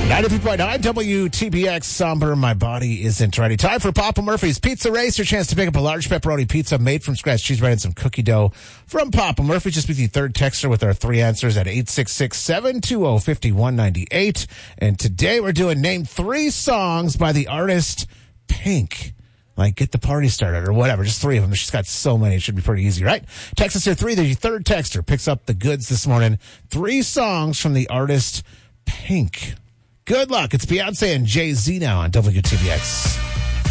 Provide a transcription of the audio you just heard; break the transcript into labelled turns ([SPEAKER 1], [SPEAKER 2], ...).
[SPEAKER 1] 93.9 WTBX, somber, my body isn't ready. Time for Papa Murphy's Pizza Race. Your chance to pick up a large pepperoni pizza made from scratch cheese bread and some cookie dough from Papa Murphy. Just be the third texter with our three answers at 866-720-5198. And today we're doing name three songs by the artist Pink. Like, get the party started or whatever. Just three of them. She's got so many. It should be pretty easy, right? Text us here three. The third texter picks up the goods this morning. Three songs from the artist Pink. Good luck. It's Beyonce and Jay-Z now on WTBX.